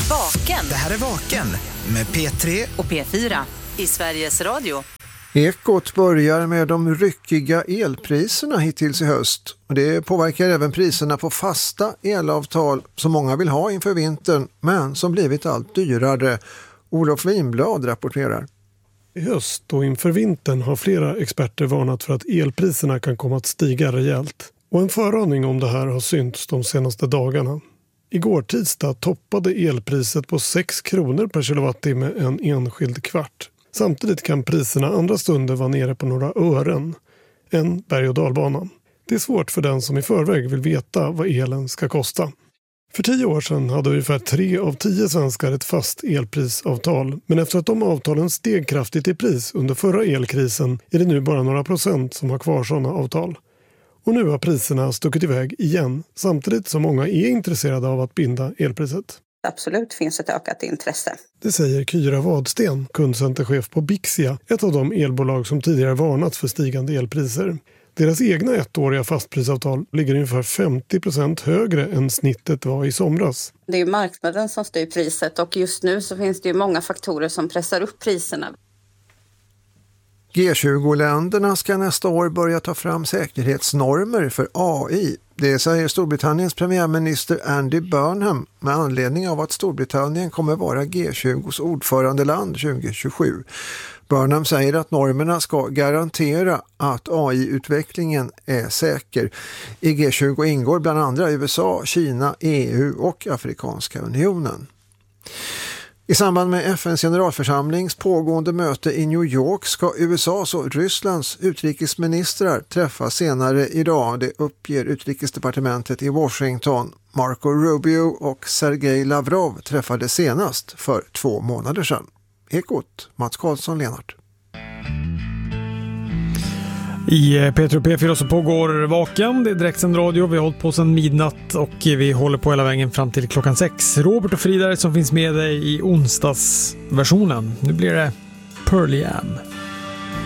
Vaken. Det här är Vaken med P3 och P4 i Sveriges Radio. Ekot börjar med de ryckiga elpriserna hittills i höst. Det påverkar även priserna på fasta elavtal som många vill ha inför vintern, men som blivit allt dyrare. Olof Winblad rapporterar. I höst och inför vintern har flera experter varnat för att elpriserna kan komma att stiga rejält. Och en föraning om det här har synts de senaste dagarna. Igår tisdag toppade elpriset på 6 kronor per kilowattimme en enskild kvart. Samtidigt kan priserna andra stunder vara nere på några ören. En berg- och dalbana. Det är svårt för den som i förväg vill veta vad elen ska kosta. För 10 år sedan hade ungefär 3 av 10 svenskar ett fast elprisavtal. Men efter att de avtalen steg kraftigt i pris under förra elkrisen är det nu bara några procent som har kvar sådana avtal. Och nu har priserna stuckit iväg igen, samtidigt som många är intresserade av att binda elpriset. Absolut finns ett ökat intresse. Det säger Kyra Wadsten, kundcenterchef på Bixia, ett av de elbolag som tidigare varnat för stigande elpriser. Deras egna ettåriga fastprisavtal ligger ungefär 50% högre än snittet var i somras. Det är ju marknaden som styr priset och just nu så finns det ju många faktorer som pressar upp priserna. G20-länderna ska nästa år börja ta fram säkerhetsnormer för AI. Det säger Storbritanniens premiärminister Andy Burnham med anledning av att Storbritannien kommer vara G20s ordförandeland 2027. Burnham säger att normerna ska garantera att AI-utvecklingen är säker. I G20 ingår bland andra USA, Kina, EU och Afrikanska unionen. I samband med FNs generalförsamlings pågående möte i New York ska USAs och Rysslands utrikesministrar träffas senare idag. Det uppger utrikesdepartementet i Washington. Marco Rubio och Sergej Lavrov träffade senast för 2 månader sedan. Ekot, Mats Karlsson, Lennart. I P3 och P4 så pågår Vaken, det är direktsänd radio, vi har hållit på sedan midnatt och vi håller på hela vägen fram till klockan 6. Robert och Frida som finns med dig i onsdagsversionen. Nu blir det Pearl Jam.